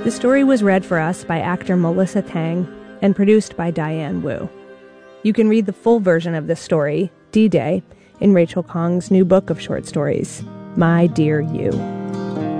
The story was read for us by actor Melissa Tang and produced by Diane Wu. You can read the full version of this story, D-Day, in Rachel Khong's new book of short stories, My Dear You.